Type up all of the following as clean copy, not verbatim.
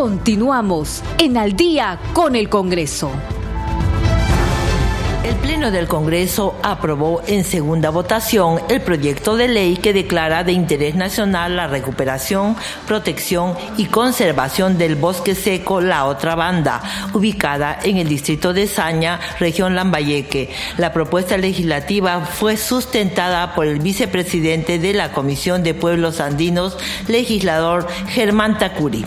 Continuamos en Al Día con el Congreso. El Pleno del Congreso aprobó en segunda votación el proyecto de ley que declara de interés nacional la recuperación, protección y conservación del bosque seco La Otra Banda, ubicada en el distrito de Saña, región Lambayeque. La propuesta legislativa fue sustentada por el vicepresidente de la Comisión de Pueblos Andinos, legislador Germán Tacuri.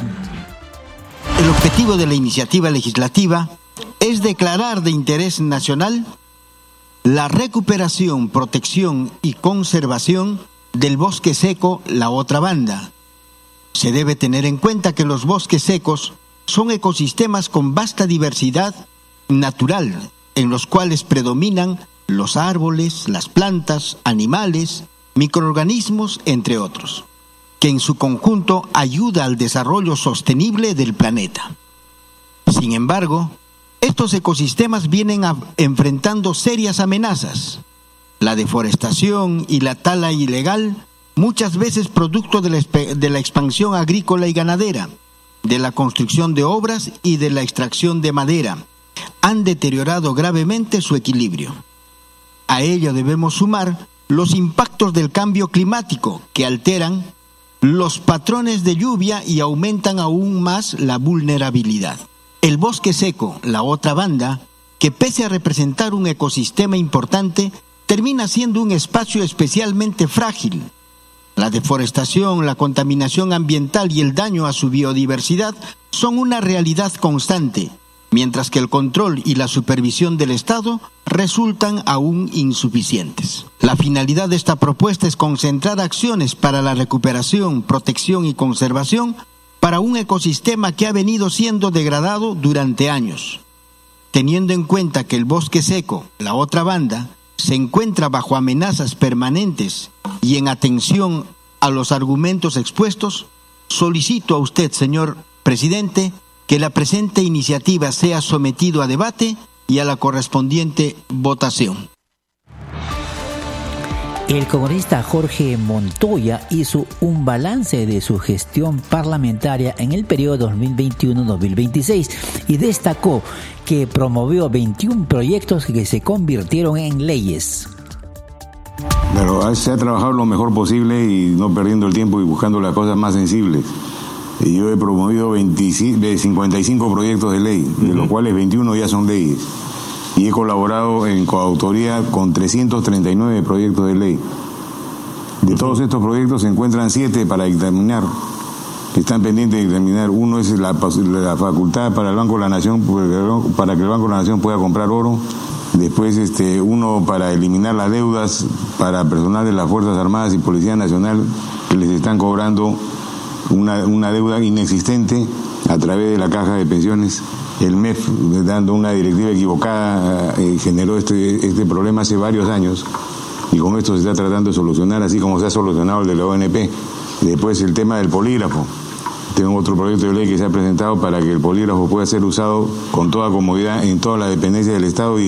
El objetivo de la iniciativa legislativa es declarar de interés nacional la recuperación, protección y conservación del bosque seco La Otra Banda. Se debe tener en cuenta que los bosques secos son ecosistemas con vasta diversidad natural, en los cuales predominan los árboles, las plantas, animales, microorganismos, entre otros, que en su conjunto ayuda al desarrollo sostenible del planeta. Sin embargo, estos ecosistemas vienen enfrentando serias amenazas. La deforestación y la tala ilegal, muchas veces producto de la expansión agrícola y ganadera, de la construcción de obras y de la extracción de madera, han deteriorado gravemente su equilibrio. A ello debemos sumar los impactos del cambio climático, que alteran los patrones de lluvia y aumentan aún más la vulnerabilidad. El bosque seco, La Otra Banda, que pese a representar un ecosistema importante, termina siendo un espacio especialmente frágil. La deforestación, la contaminación ambiental y el daño a su biodiversidad son una realidad constante, mientras que el control y la supervisión del Estado resultan aún insuficientes. La finalidad de esta propuesta es concentrar acciones para la recuperación, protección y conservación para un ecosistema que ha venido siendo degradado durante años. Teniendo en cuenta que el bosque seco, La Otra Banda, se encuentra bajo amenazas permanentes y en atención a los argumentos expuestos, solicito a usted, señor presidente, que la presente iniciativa sea sometido a debate y a la correspondiente votación. El congresista Jorge Montoya hizo un balance de su gestión parlamentaria en el periodo 2021-2026 y destacó que promovió 21 proyectos que se convirtieron en leyes. Pero se ha trabajado lo mejor posible y no perdiendo el tiempo y buscando las cosas más sensibles. Y yo he promovido 55 proyectos de ley, de los cuales 21 ya son leyes. Y he colaborado en coautoría con 339 proyectos de ley. De todos estos proyectos se encuentran 7 para dictaminar, que están pendientes de dictaminar. Uno es la facultad para el Banco de la Nación, para que el Banco de la Nación pueda comprar oro. Después uno para eliminar las deudas para personal de las Fuerzas Armadas y Policía Nacional, que les están cobrando una deuda inexistente a través de la caja de pensiones. El MEF, dando una directiva equivocada, generó este problema hace varios años y con esto se está tratando de solucionar, así como se ha solucionado el de la ONP. Después el tema del polígrafo. Tengo otro proyecto de ley que se ha presentado para que el polígrafo pueda ser usado con toda comodidad en todas las dependencias del Estado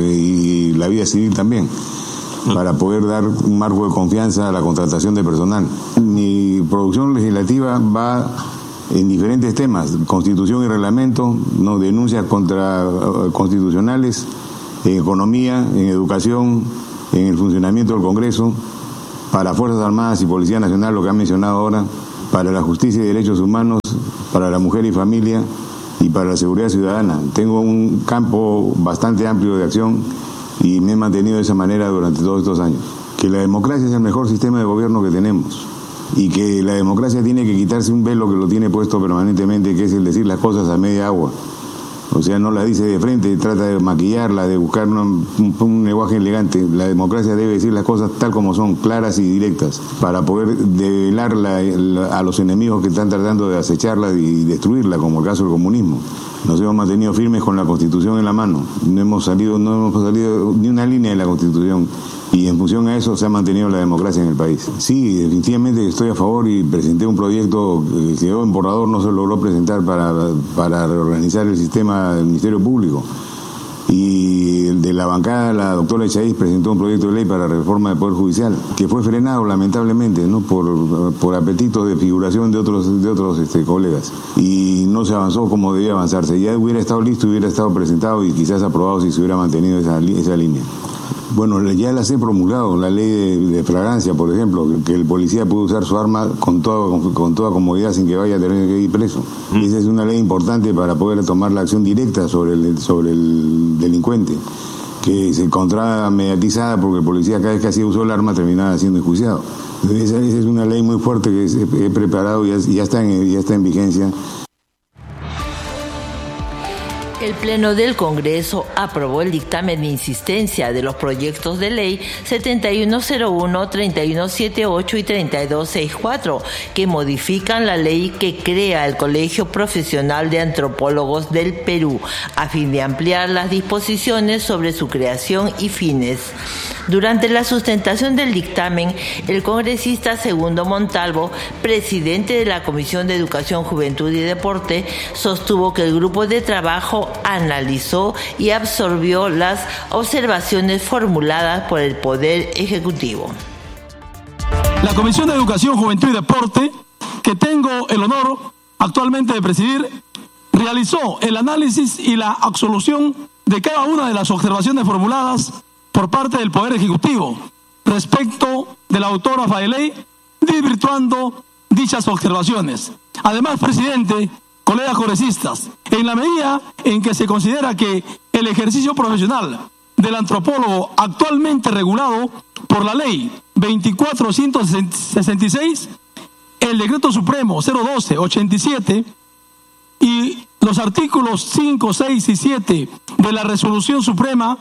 y la vida civil también, para poder dar un marco de confianza a la contratación de personal. Mi producción legislativa va en diferentes temas: constitución y reglamento, no denuncias constitucionales, en economía, en educación, en el funcionamiento del Congreso, para Fuerzas Armadas y Policía Nacional, lo que han mencionado ahora, para la justicia y derechos humanos, para la mujer y familia y para la seguridad ciudadana. Tengo un campo bastante amplio de acción y me he mantenido de esa manera durante todos estos años. Que la democracia es el mejor sistema de gobierno que tenemos y que la democracia tiene que quitarse un velo que lo tiene puesto permanentemente, que es el decir las cosas a media agua. O sea, no la dice de frente, trata de maquillarla, de buscar un lenguaje elegante. La democracia debe decir las cosas tal como son, claras y directas, para poder develar a los enemigos que están tratando de acecharla y destruirla, como el caso del comunismo. Nos hemos mantenido firmes con la Constitución en la mano. No hemos salido ni una línea de la Constitución. Y en función a eso se ha mantenido la democracia en el país. Sí, definitivamente estoy a favor y presenté un proyecto que quedó en borrador, no se logró presentar para reorganizar el sistema del Ministerio Público. y de la bancada la doctora Echaíz presentó un proyecto de ley para la reforma del Poder Judicial, que fue frenado lamentablemente, ¿no? por apetitos de figuración de otros colegas, y no se avanzó como debía avanzarse. Ya hubiera estado listo, hubiera estado presentado y quizás aprobado si se hubiera mantenido esa línea. Bueno, ya las he promulgado, la ley de flagrancia, por ejemplo, que el policía puede usar su arma con toda comodidad sin que vaya a tener que ir preso. Esa es una ley importante para poder tomar la acción directa sobre el delincuente, que se encontraba mediatizada porque el policía cada vez que hacía uso del arma terminaba siendo enjuiciado. Esa es una ley muy fuerte que he preparado y ya está en vigencia. El Pleno del Congreso aprobó el dictamen de insistencia de los proyectos de ley 7101, 3178 y 3264, que modifican la ley que crea el Colegio Profesional de Antropólogos del Perú, a fin de ampliar las disposiciones sobre su creación y fines. Durante la sustentación del dictamen, el congresista Segundo Montalvo, presidente de la Comisión de Educación, Juventud y Deporte, sostuvo que el grupo de trabajo analizó y absorbió las observaciones formuladas por el Poder Ejecutivo. La Comisión de Educación, Juventud y Deporte, que tengo el honor actualmente de presidir, realizó el análisis y la absolución de cada una de las observaciones formuladas por parte del Poder Ejecutivo respecto de la autógrafa de ley, desvirtuando dichas observaciones. Además, presidente, colegas congresistas, en la medida en que se considera que el ejercicio profesional del antropólogo actualmente regulado por la ley 2466, el decreto supremo 012-87 y los artículos 5, 6 y 7 de la resolución suprema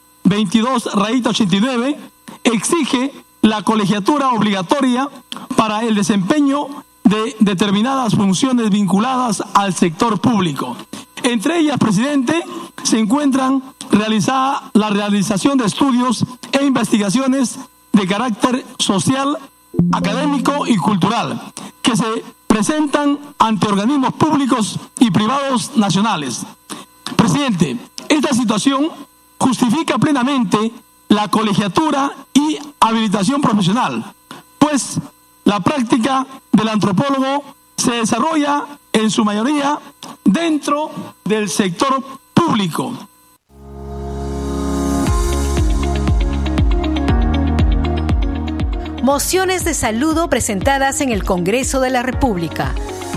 22-89, exige la colegiatura obligatoria para el desempeño de determinadas funciones vinculadas al sector público. Entre ellas, presidente, se encuentran la realización de estudios e investigaciones de carácter social, académico y cultural, que se presentan ante organismos públicos y privados nacionales. Presidente, esta situación justifica plenamente la colegiatura y habilitación profesional, pues la práctica del antropólogo se desarrolla en su mayoría dentro del sector público. Mociones de saludo presentadas en el Congreso de la República.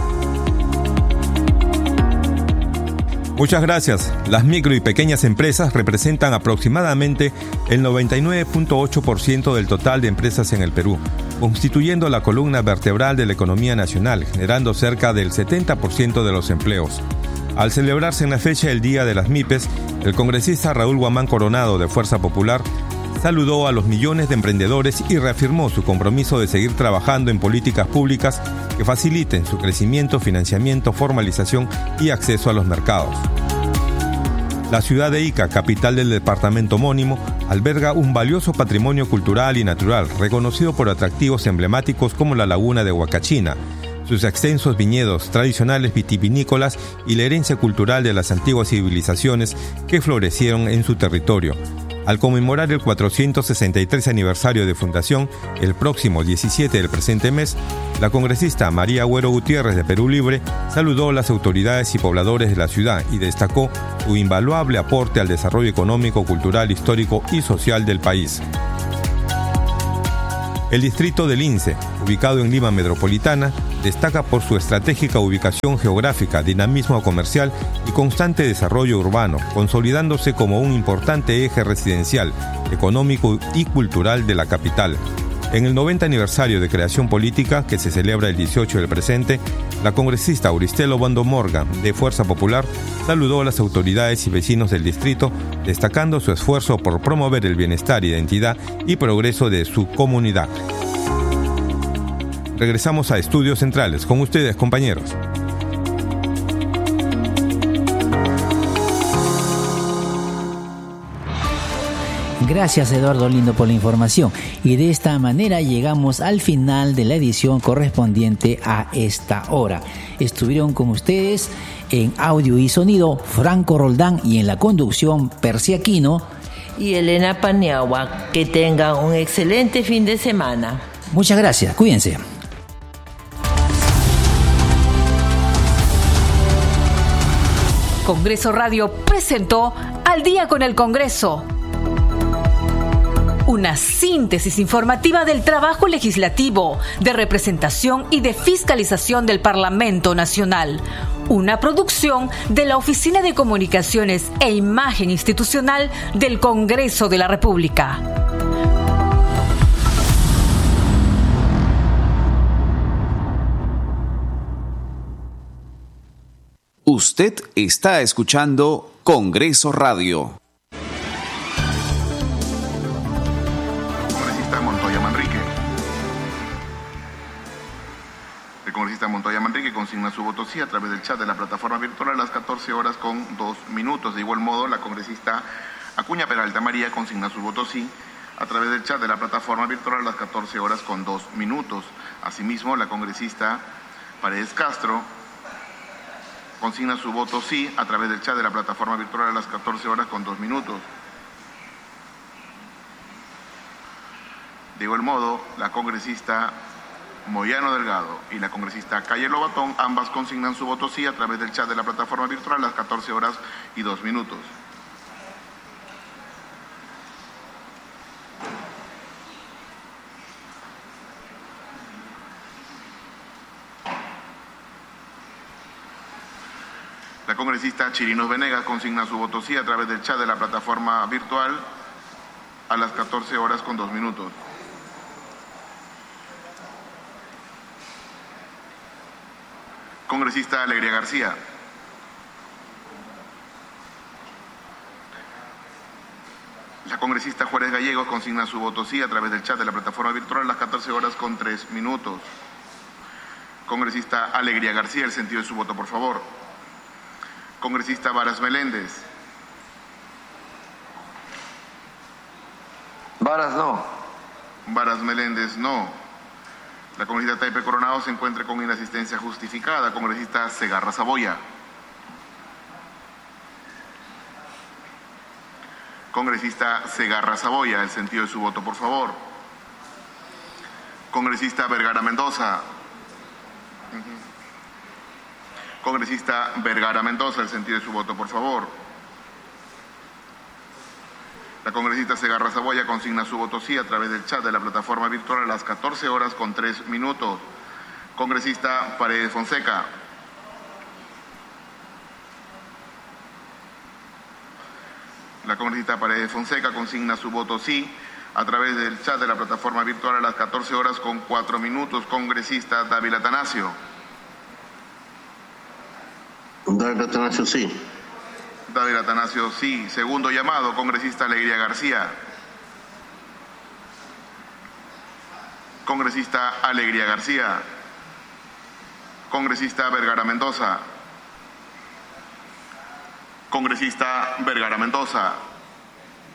Muchas gracias. Las micro y pequeñas empresas representan aproximadamente el 99.8% del total de empresas en el Perú, constituyendo la columna vertebral de la economía nacional, generando cerca del 70% de los empleos. Al celebrarse en la fecha el Día de las MIPES, el congresista Raúl Guamán Coronado, de Fuerza Popular, saludó a los millones de emprendedores y reafirmó su compromiso de seguir trabajando en políticas públicas que faciliten su crecimiento, financiamiento, formalización y acceso a los mercados. La ciudad de Ica, capital del departamento homónimo, alberga un valioso patrimonio cultural y natural, reconocido por atractivos emblemáticos como la laguna de Huacachina, sus extensos viñedos tradicionales vitivinícolas y la herencia cultural de las antiguas civilizaciones que florecieron en su territorio. Al conmemorar el 463 aniversario de fundación, el próximo 17 del presente mes, la congresista María Agüero Gutiérrez de Perú Libre saludó a las autoridades y pobladores de la ciudad y destacó su invaluable aporte al desarrollo económico, cultural, histórico y social del país. El distrito del Lince, ubicado en Lima Metropolitana, destaca por su estratégica ubicación geográfica, dinamismo comercial y constante desarrollo urbano, consolidándose como un importante eje residencial, económico y cultural de la capital. En el 90 aniversario de creación política, que se celebra el 18 del presente, la congresista Auristela Obando Morgan, de Fuerza Popular, saludó a las autoridades y vecinos del distrito, destacando su esfuerzo por promover el bienestar, identidad y progreso de su comunidad. Regresamos a Estudios Centrales. Con ustedes, compañeros. Gracias, Eduardo Lindo, por la información. Y de esta manera llegamos al final de la edición correspondiente a esta hora. Estuvieron con ustedes en audio y sonido Franco Roldán y en la conducción Percy Aquino y Elena Paniagua. Que tengan un excelente fin de semana. Muchas gracias, cuídense. Congreso Radio presentó Al Día con el Congreso. Una síntesis informativa del trabajo legislativo, de representación y de fiscalización del Parlamento Nacional. Una producción de la Oficina de Comunicaciones e Imagen Institucional del Congreso de la República. Usted está escuchando Congreso Radio. El congresista Montoya Manrique consigna su voto sí a través del chat de la plataforma virtual a las 14 horas con 2 minutos. De igual modo, la congresista Acuña Peralta María consigna su voto sí a través del chat de la plataforma virtual a las 14 horas con 2 minutos. Asimismo, la congresista Paredes Castro consigna su voto sí a través del chat de la plataforma virtual a las 14 horas con 2 minutos. De igual modo, la congresista Moyano Delgado y la congresista Calle Lobatón, ambas consignan su voto sí a través del chat de la plataforma virtual a las 14 horas y 2 minutos. La congresista Chirinos Venegas consigna su voto sí a través del chat de la plataforma virtual a las 14 horas con 2 minutos. Congresista Alegría García. La congresista Juárez Gallegos consigna su voto sí a través del chat de la plataforma virtual a las 14 horas con 3 minutos. Congresista Alegría García, el sentido de su voto, por favor. Congresista Varas Meléndez. Varas no. Varas Meléndez no. La congresista Taipe Coronado se encuentra con inasistencia justificada. Congresista Segarra Saboya. Congresista Segarra Saboya, el sentido de su voto, por favor. Congresista Vergara Mendoza. Congresista Vergara Mendoza, el sentido de su voto, por favor. La congresista Segarra Saboya consigna su voto sí a través del chat de la plataforma virtual a las 14 horas con 3 minutos. Congresista Paredes Fonseca. La congresista Paredes Fonseca consigna su voto sí a través del chat de la plataforma virtual a las 14 horas con 4 minutos. Congresista Dávila Atanasio. Dávila Atanasio sí. Dávila Atanasio sí. Segundo llamado, congresista Alegría García. Congresista Alegría García. Congresista Vergara Mendoza. Congresista Vergara Mendoza.